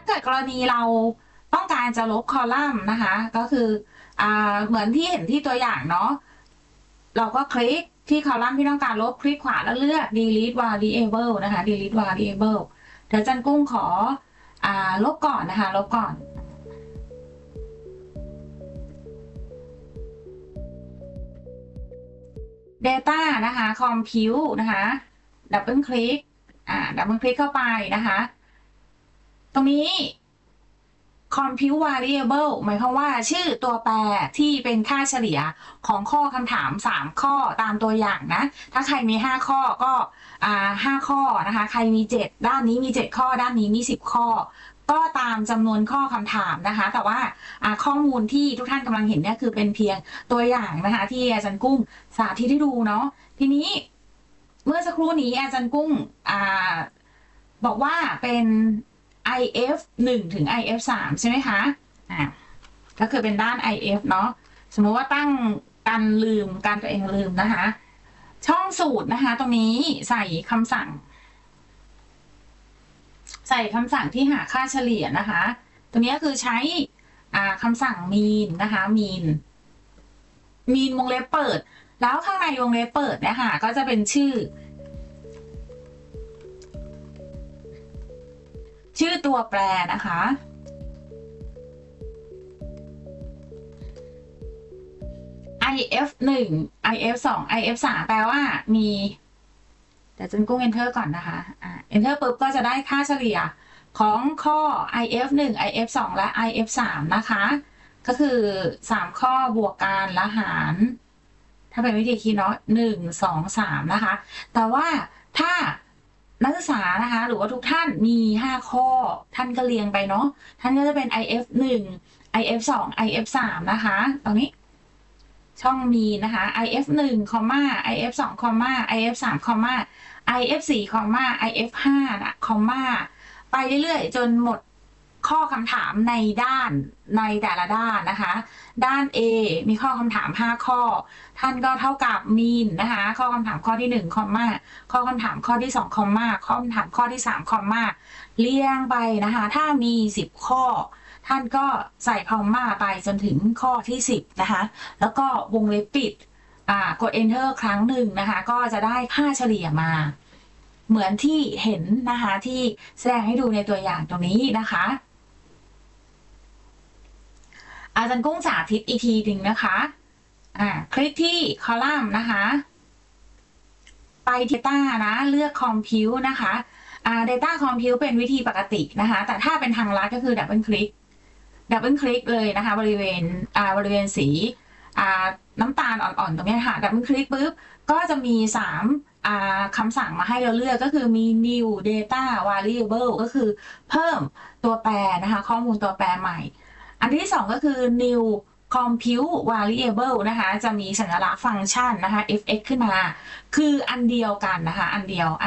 กิดกรณีเราต้องการจะลบคอลัมน์นะคะก็คือเหมือนที่เห็นที่ตัวอย่างเนาะเราก็คลิกที่คอลัมน์ที่ต้องการลบคลิกขวาแล้วเลือก delete variable นะคะ delete variable เดี๋ยวจันกุ้งขอลบก่อนนะคะลบก่อน data นะคะ compute นะคะดับเบิลคลิกดับเบิลคลิกเข้าไปนะคะตรงนี้ compute variable หมายความว่าชื่อตัวแปรที่เป็นค่าเฉลี่ยของข้อคำถาม3ข้อตามตัวอย่างนะถ้าใครมี5ข้อก็5ข้อนะคะใครมี7ด้านนี้มี7ข้อด้านนี้มี10ข้อก็ตามจำนวนข้อคำถามนะคะแต่ว่าข้อมูลที่ทุกท่านกำลังเห็นเนี่ยคือเป็นเพียงตัวอย่างนะคะที่อาจารย์กุ้งสาธิตให้ดูเนาะทีนี้เมื่อสักครู่นี้อาจารย์กุ้งบอกว่าเป็น IF 1 ถึง IF 3ใช่ไหมคะก็คือเป็นด้าน IF เนาะสมมติว่าตั้งกันลืมการตัวเองลืมนะคะช่องสูตรนะคะตรงนี้ใส่คำสั่งที่หาค่าเฉลี่ยนะคะตรงนี้คือใช้คำสั่ง mean นะคะ mean วงเล็บเปิดแล้วข้างในวงเล็บเปิดเนี่ยค่ะก็จะเป็นชื่อตัวแปรนะคะ IF 1 IF 2 IF 3แปลว่ามีแต่จันกุ้ง enter ก่อนนะคะenter ปุ๊บก็จะได้ค่าเฉลี่ยของข้อ IF 1 IF 2 และ IF 3นะคะก็คือ3ข้อบวกกันและหารถ้าเป็นวิธีคิดเนาะ1 2 3นะคะแต่ว่าถ้านักศึกษานะคะหรือว่าทุกท่านมี5ข้อท่านก็เรียงไปเนาะท่านก็จะเป็น IF 1 IF 2 IF 3นะคะตรงนี้ช่องมีนะคะ IF 1 IF 2 IF 3 IF 4 IF 5นะไปเรื่อยๆจนหมดข้อคำถามในแต่ละด้านนะคะด้าน A มีข้อคำถาม5ข้อท่านก็เท่ากับมีนนะคะข้อคำถามข้อที่1ข้อคำถามข้อที่2ข้อคำถามข้อที่3เรียงไปนะคะถ้ามี10ข้อท่านก็ใส่คอมมาไปจนถึงข้อที่10นะคะแล้วก็วงเล็บปิดกด enter ครั้งหนึ่งนะคะก็จะได้ค่าเฉลี่ยมาเหมือนที่เห็นนะคะที่แสดงให้ดูในตัวอย่างตรงนี้นะคะอาจารย์กุ้งสาธิตอีกทีหนึ่งนะคะคลิกที่คอลัมน์นะคะไป data นะเลือก compute นะคะ data compute เป็นวิธีปกตินะคะแต่ถ้าเป็นทางลัดก็คือดับเบิลคลิกเลยนะคะบริเวณสีน้ำตาลอ่อนๆตรงนี้ค่ะดับเบิลคลิกปุ๊บก็จะมี3คำสั่งมาให้เราเลือกก็คือมี new data variable ก็คือเพิ่มตัวแปรนะคะข้อมูลตัวแปรใหม่อันที่2ก็คือ new compute variable นะคะจะมีสัญลักษณ์ฟังก์ชันนะคะ fx ขึ้นมาคืออันเดียวกันนะคะอันเดียว